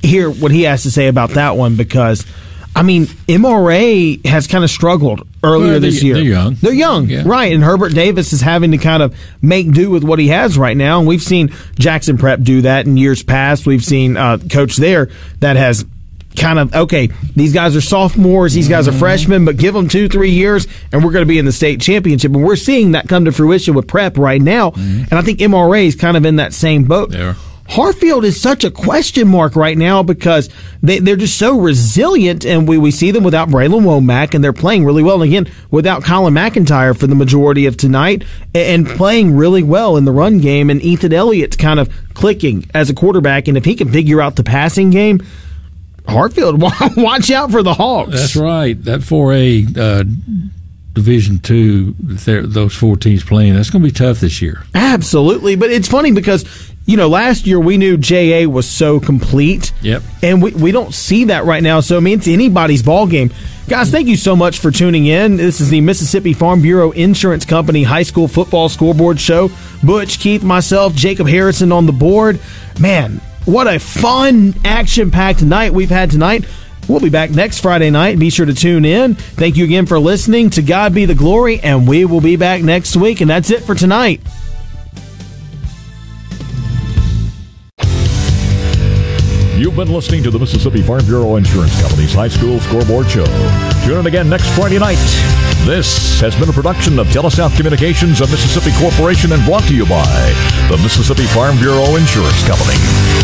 hear what he has to say about that one because, I mean, MRA has kind of struggled earlier this year. They're young, yeah. Right. And Herbert Davis is having to kind of make do with what he has right now. And we've seen Jackson Prep do that in years past. We've seen coach there that has kind of, okay, these guys are sophomores, these guys are freshmen, but give them 2-3 years and we're going to be in the state championship. And we're seeing that come to fruition with Prep right now. And I think MRA is kind of in that same boat. Yeah. Hartfield is such a question mark right now because they're just so resilient, and we see them without Braylon Womack, and they're playing really well. And again, without Colin McIntyre for the majority of tonight, and playing really well in the run game, and Ethan Elliott's kind of clicking as a quarterback, and if he can figure out the passing game, Hartfield, watch out for the Hawks. That's right. That 4A Division II, those 4 teams playing, that's going to be tough this year. Absolutely, but it's funny because, you know, last year we knew JA was so complete. Yep. And we don't see that right now. So, I mean, it's anybody's ball game. Guys, thank you so much for tuning in. This is the Mississippi Farm Bureau Insurance Company High School Football Scoreboard Show. Butch, Keith, myself, Jacob Harrison on the board. Man, what a fun, action-packed night we've had tonight. We'll be back next Friday night. Be sure to tune in. Thank you again for listening. To God be the glory, and we will be back next week. And that's it for tonight. You've been listening to the Mississippi Farm Bureau Insurance Company's High School Scoreboard Show. Tune in again next Friday night. This has been a production of TeleSouth Communications of Mississippi Corporation and brought to you by the Mississippi Farm Bureau Insurance Company.